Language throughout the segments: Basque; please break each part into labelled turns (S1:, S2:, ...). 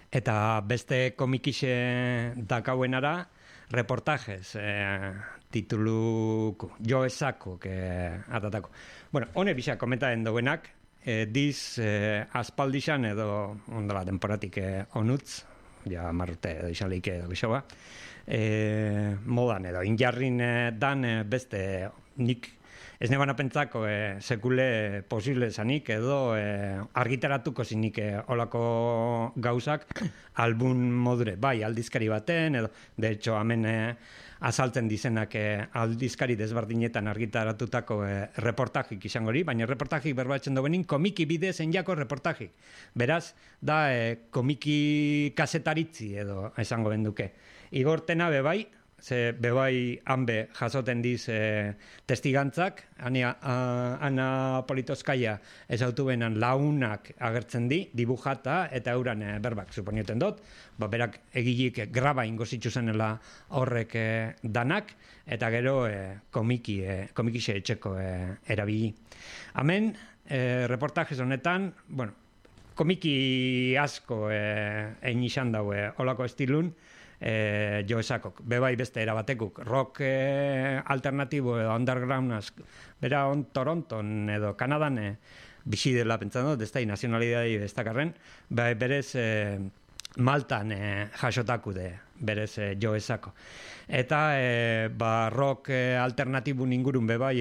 S1: Eta beste komikixe dakauenara, reportajes, tituluk jo esako, atatako. Bueno, hone bisa komentaren duenak, diz aspaldixan edo ondala temporatik onutz, ja marrute edo izan lehike edo bisoa, modan edo injarrin dan beste nik ez nebana pentsako sekule posible zanik edo argitaratuko zinik olako gauzak album modure, bai aldizkari baten edo, de hecho, hemen azaltzen dizenak aldizkari desberdinetan argitaratutako reportajik izango hori, baina reportajik berbatzen duenin komiki bidez enjako reportajik. Beraz, da komiki kasetaritzi edo esango benduke. Igortena bebai, ze bebai hanbe jasoten diz testigantzak, Ana Politozkaia ez autu benan launak agertzen dibujata eta euran berbak, suponioten dut, berak egilik graba ingo zituzenela horrek danak, eta gero komikixe etxeko erabili. Hemen, reportajes honetan, bueno, komiki asko egin izan daue olako estilun, jo esakok, bebai beste erabatekuk, rock alternatibo edo underground bera Toronton edo Kanadan bizi dela pentsan dut, ez da nazionalidadi ez dakarren, berez Maltan jasotakude, berez jo esako. Eta rock alternatibun ingurun bebai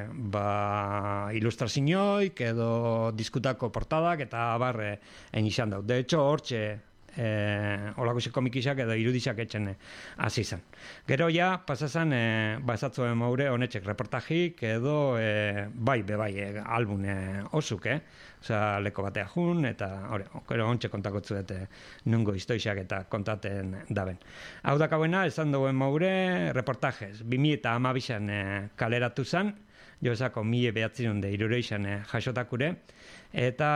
S1: ilustrazioik edo diskutako portadak eta abar egin izan dut. De hecho, hortxe olako komikisak edo irudizak etxen hasi zen. Gero ja, pasazan, bazatzuen maure honetxek reportajik edo bebai album osuk, Osa, leko batea jun, eta gero ontxe kontakotzu dute nungo historiak eta kontaten daben. Hau dakauena, esan duen maure reportajes. 2012an kaleratu zen, jo esako 1963an jasotakure, eta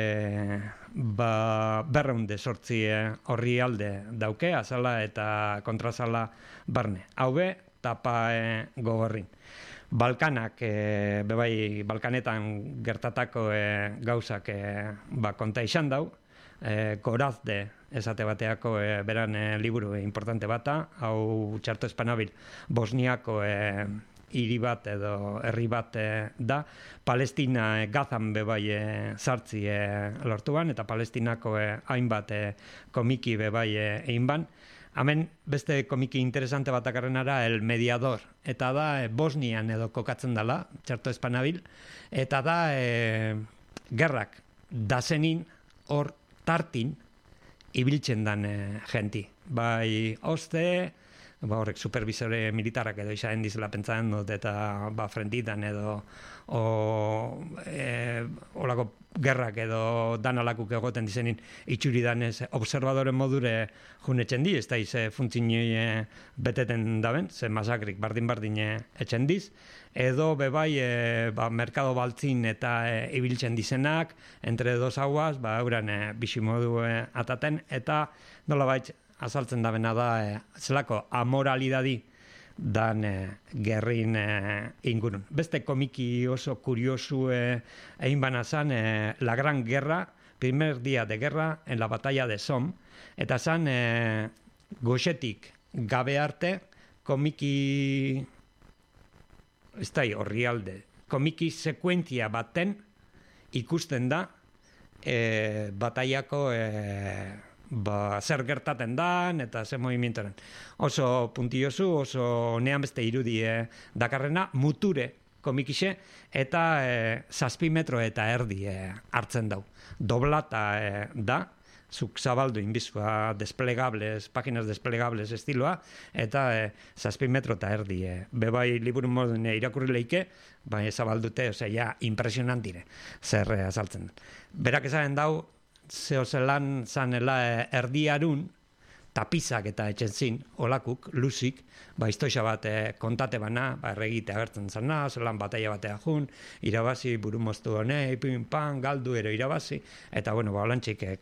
S1: 208 horri alde dauke, azala eta kontrazala barne. Haube, tapa gogorrin. Balkanak, bebai, Balkanetan gertatako gauzak konta izan dau, Gorazde esate bateako beran liburu importante bata, hau txarto espanabil Bosniako hiri bat edo herri bat da, Palestina Gazan bebai sartzi lortuan, eta Palestinako hainbat komiki bebai egin ban. Hemen beste komiki interesante bat akarrenara El Mediador, eta da Bosnian edo kokatzen dela, txarto espanabil, eta da gerrak dazenin hor tartin ibiltzen dan genti. Bai oste, horrek supervisore militarrak edo izan dizela pentsatzen dut, eta frentitan edo olako gerrak edo danalakuk egoten dizenin itxuri danez observadoren modure junetzen di, ez da ize funtzinoi beteten daben, ze masakrik bardin etxen diz, edo bebai merkado baltzin eta ibiltzen dizenak, entre dos aguas, euran bizimodu ataten, eta nolabait azaltzen dabena da zelako amoralidadi dan gerrin ingurun. Beste komiki oso kuriosu egin bana zan La Gran Guerra, primer día de guerra en la batalla de Somme, eta zan goxetik gabe arte komiki ez da horri alde, komiki sekuentzia baten ikusten da bataiako zer gertaten dan eta ze movimientoren. Oso puntiozu, oso nean beste irudi dakarrena, muture komikixe eta 7 metro eta erdi hartzen dau. Doblata da, zuk zabaldu inbizua desplegables, páginas desplegables estiloa, eta 7 metro eta erdi. Bebai liburu modun irakurri leike, bai zabaldute, ja, impresionantire, zer azaltzen. Berak esaten dau, zeo zelan zanela erdiarun, tapizak eta etxen zin, olakuk, luzik, iztoixa bat kontate bana, erregite agertzen zana, zelan bataia batea jun, irabazi, buru moztu honei, pin, pan, galdu ero irabazi, eta, olantxik